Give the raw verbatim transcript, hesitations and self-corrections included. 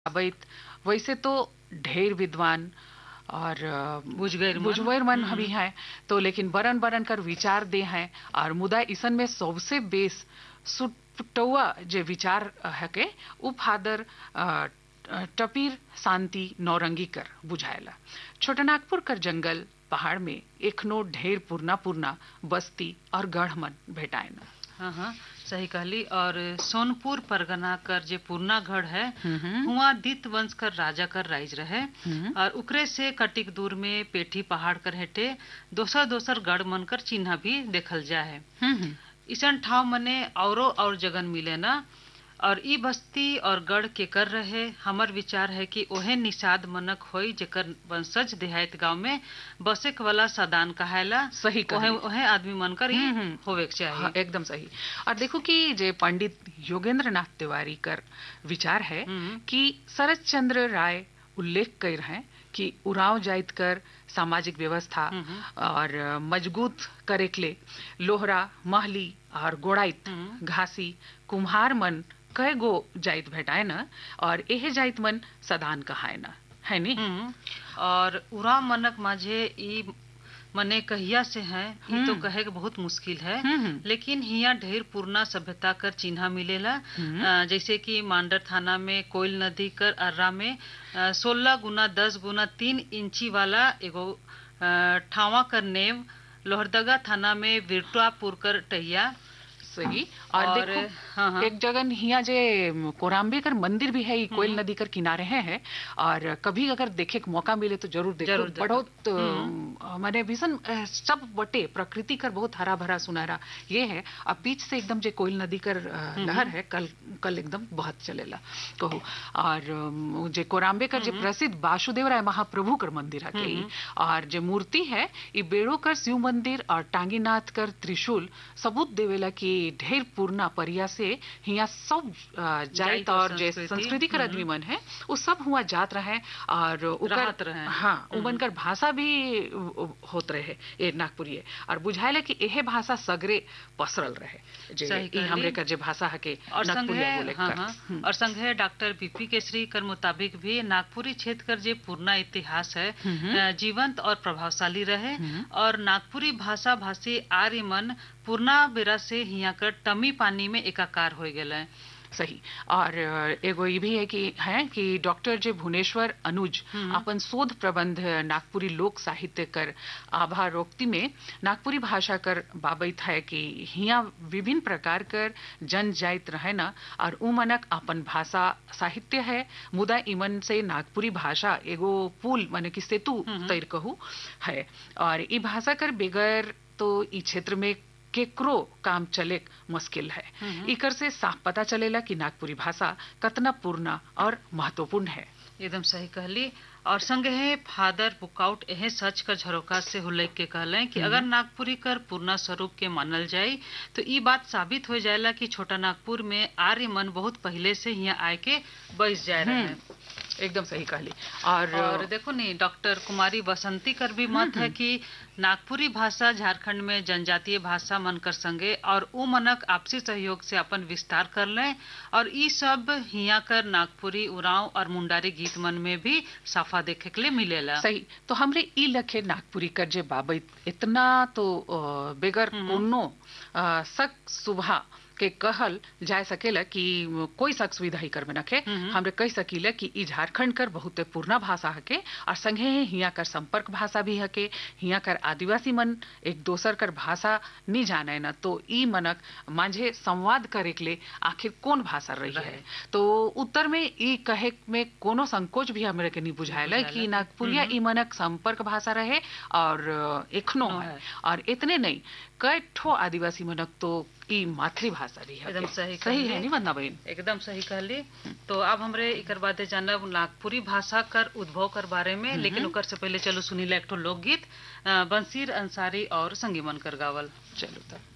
अबैत वैसे तो ढेर विद्वान और अ, बुझगैर मन। बुझवर मन हम्म। भी हैं, तो लेकिन बरन बरन कर विचार दे हैं। और मुदा ईसन में सबसे बेस सुटौआ जे विचार है के उ फादर अ, अ, टपीर शांति नौरंगी कर बुझायला। छोटनागपुर कर जंगल पहाड़ में एखनो ढेर पुरना पुरना बस्ती और गढ़ मन भेटाएन। हाँ हाँ, सही कहली। और सोनपुर परगना कर जे पुरना गढ़ है, हम्म हुआ दीत वंश कर राजा कर राइज रहे। हम्म और उकरे से कटिक दूर में पेठी पहाड़ कर हेटे दोसर दोसर गढ़ मन कर चिन्ह भी देखल जा है। हम्म इसन ठाव मने औरो और जगन मिले ना। और ई बस्ती और गढ़ के कर रहे हमर विचार है कि ओहे निषाद मनक होई जेकर वंशज देहात गांव में बसे के वाला सदान कहायला। सही ओहे कहली। ओहे आदमी मनकर ई हम्म, हम्म। होवे के चाहिए। हाँ, एकदम सही। और देखो कि जे पंडित योगेंद्र नाथ तिवारी कर विचार है हम्म। कि शरद चंद्र राय उल्लेख कर हैं कि उराव जाइत कर सामाजिक व्यवस्था हम्म। और मजबूत करे के लिए लोहरा महली और गोड़ाइत हम्म। घासी कुम्हार मन कई गो जाइत भेटाए न, और एहे जाइत मन सदान कहाए न, है नी। हम्म। और उरा मनक माझे ई मने कहिया से है ई तो हम्म। कहे के बहुत मुश्किल है। हम्म। लेकिन हिया ढेर पुरना सभ्यता कर चिन्ह मिलेला। हम्म। अ, जैसे कि मांडर थाना में कोयल नदी कर अर्रा में सोलह गुना दस गुना तीन इंची वाला एगो अ, ठावा कर नेव। लोहरदगा थाना में विरटुआपुर कर टहिया। सही। और, और देखो हाँ हाँ। एक जगह हिया जे कोराम्बे कर मंदिर भी है, ये कोयल नदी कर किनारे है, है। और कभी अगर देखे के मौका मिले तो जरूर देखो। जरूर देखो। बहुत अ, माने भीषण अ, सब बटे प्रकृति कर बहुत हरा भरा सुनहरा ये है। और बीच से एकदम जे कोयल नदी कर अ, लहर है कल कल एकदम बहत चलेला कहू। और अम, जे कोराम्बे कर जे प्रसिद्ध वासुदेव राय महाप्रभु कर मंदिर है के ई। और जे मूर्ति है ये बेड़ो कर शिव मंदिर और टांगीनाथ कर त्रिशूल सबूत देवेला कि ढेर पूर्णा परिया से हिया सब अ, जाइत और जे संस्कृति कर आदमी मन है वो सब हुआ जात रहे। और रहत उकर रहे। हाँ उमन कर भाषा भी होत रहे ए नागपुरिये। और बुझाइला कि एहे भाषा सगरे पसरल रहे जे सही ई कहली। हमरे कर जे भाषा है के और नागपुरिया संघे बोले हाँ कर। हाँ। और संघे डॉक्टर बीपी केसरी कर मुताबिक भी नागपुरी क्षेत्र कर जे पूर्णा इतिहास है अ, जीवंत और प्रभावशाली रहे। और नागपुरी भाषा भाषी आर्य मन पूर्णा बेरा से हिया कर टमी पानी में एकाकार हो गए। सही। और अ, एगो ये भी है कि है कि डॉक्टर जे भुवनेश्वर अनुज अपन शोध प्रबंध नागपुरी लोक साहित्य कर आभा रोक्ति में नागपुरी भाषा कर बाबैत है कि हिया विभिन्न प्रकार कर जन जाइत रहे ना। और उ मनक अपन भाषा साहित्य है, मुदा इमन से नागपुरी भाषा एगो पुल माने कि सेतु तैर कहू है। और ई भाषा कर बेगर तो ई क्षेत्र में केकरो काम चले मुश्किल है। इकर से साफ पता चलेला कि नागपुरी भाषा कतना पूर्णा और महत्वपूर्ण है। एकदम सही कहली। और संगे फादर बुकआउट एहे सच कर झरोका से हुल्लेख के कहले कि अगर नागपुरी कर पूर्णा स्वरूप के मानल जाए तो ई बात साबित हो जाएला कि छोटा नागपुर में आर्य मन बहुत पहले से यहाँ आए के बस जाए रहे। एकदम सही कहली। और, और देखो नहीं डॉक्टर कुमारी बसंती कर भी मत है कि नागपुरी भाषा झारखंड में जनजातीय भाषा मन कर संगे और उ मनक आपसी सहयोग से अपन विस्तार कर ले। और ई सब हिया कर नागपुरी उराव और मुंडारी गीत मन में भी साफा देखे के लिए मिलेला। सही। तो हमरे ई लखे नागपुरी कर जे बाबा इतना तो अ, बेगर कोनो अ, सक सुबह के कहल जा सकेला कि कोई शक सुविधा ही कर में नखे। हमरे कह सकीला कि ई झारखंड कर बहुत पूर्णा भाषा हके। और संगे हिया कर संपर्क भाषा भी हके। हिया कर आदिवासी मन एक दोसर कर भाषा नहीं जाने न, तो ई मनक मांझे संवाद करे के लिए आखिर कौन भाषा रही है। तो उत्तर में ई कहे में कोनो संकोच भी हमरे के नहीं बुझाएला कि नागपुरिया ई मनक संपर्क भाषा रहे और एखनो है। और इतने नहीं कई ठो आदिवासी मनक तो ई मातृभाषा भी है। एकदम सही सही है नहीं वंदना बहन। एकदम सही कहली। तो अब हमरे इकर बाते जानब नागपुरी भाषा कर उद्भव कर बारे में। लेकिन उकर से पहले चलो सुनीला एक ठो लोकगीत बंसीर अंसारी और संगीमन कर गावल। चलो तब।